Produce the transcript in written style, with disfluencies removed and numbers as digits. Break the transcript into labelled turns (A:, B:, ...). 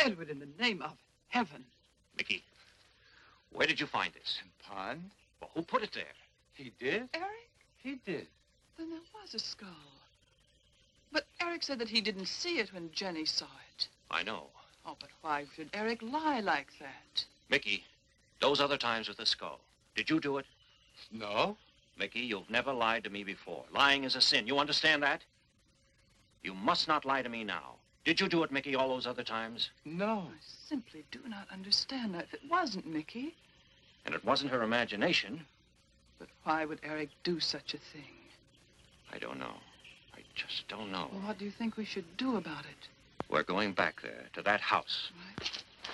A: Edward, in the name of heaven.
B: Mickey, where did you find this?
C: Pond?
B: Well, who put it there?
C: He did?
A: Eric?
C: He did.
A: Then there was a skull. But Eric said that he didn't see it when Jenny saw it.
B: I know.
A: Oh, but why should Eric lie like that?
B: Mickey, those other times with the skull, did you do it?
C: No.
B: Mickey, you've never lied to me before. Lying is a sin. You understand that? You must not lie to me now. Did you do it, Mickey, all those other times?
C: No.
A: I simply do not understand that. If it wasn't Mickey.
B: And it wasn't her imagination.
A: But why would Eric do such a thing?
B: I don't know. I just don't know.
A: Well, what do you think we should do about it?
B: We're going back there, to that house.
A: Right.